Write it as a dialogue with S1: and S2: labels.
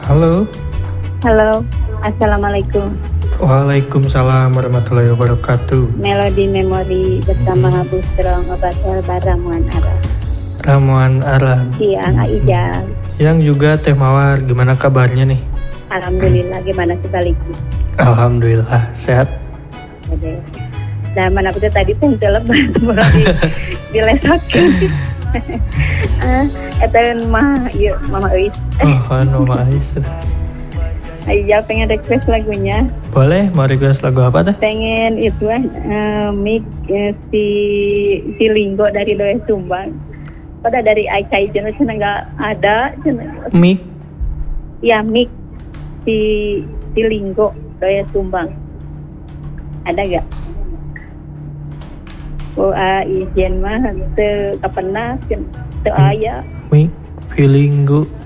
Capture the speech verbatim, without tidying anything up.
S1: Halo.
S2: Halo, Assalamualaikum.
S1: Waalaikumsalam warahmatullahi wabarakatuh.
S2: Melodi Memori bersama
S1: Hmm.
S2: Bu Strong Obat Herba Ramuan Arab.
S1: Ramuan Arab.
S2: Siang, Aijal.
S1: Yang juga Teh Mawar, gimana kabarnya nih?
S2: Alhamdulillah, gimana sebaliknya?
S1: Alhamdulillah, sehat.
S2: Oke. Nah, mana aku tadi teh lebat mulai di dilesakeun. Ah, eta mah ieu Mama Eis.
S1: Oh, anu Ais.
S2: Aijal pengen request lagunya.
S1: Boleh, mau request lagu apa teh?
S2: Pengen itu eh mik eh, si si Linggo dari Doe Sumbang. Pada dari Aisyah Ijena cenah enggak ada cenah.
S1: Mik.
S2: Ya mik si si Linggo Doe Sumbang. Ada gak? Oh, ah, ijen mah teu kapena teu aya.
S1: Mik. Feeling good.